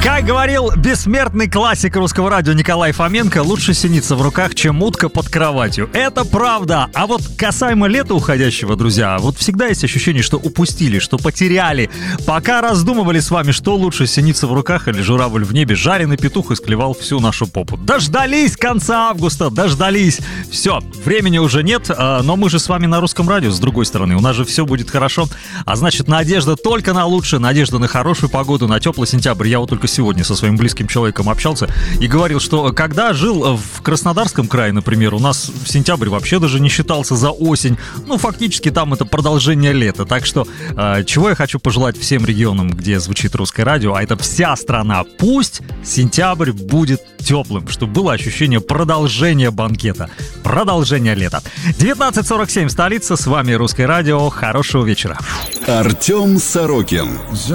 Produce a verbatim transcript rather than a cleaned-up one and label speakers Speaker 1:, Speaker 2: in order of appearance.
Speaker 1: Как говорил бессмертный классик русского радио Николай Фоменко, лучше синица в руках, чем утка под кроватью. Это правда. А вот касаемо лета уходящего, друзья, вот всегда есть ощущение, что упустили, что потеряли. Пока раздумывали с вами, что лучше, синица в руках или журавль в небе, жареный петух исклевал всю нашу попу. Дождались конца августа, дождались. Все, времени уже нет, но мы же с вами на русском радио, с другой стороны. У нас же все будет хорошо. А значит, надежда только на лучшее, надежда на хорошую погоду, на теплый сентябрь. Я вот только сегодня со своим близким человеком общался и говорил, что когда жил в Краснодарском крае, например, у нас сентябрь вообще даже не считался за осень. Ну, фактически там это продолжение лета. Так что, э, чего я хочу пожелать всем регионам, где звучит русское радио, а это вся страна, пусть сентябрь будет теплым, чтобы было ощущение продолжения банкета, продолжения лета. девятнадцать сорок семь, столица, с вами русское радио. Хорошего вечера.
Speaker 2: Артем Сорокин.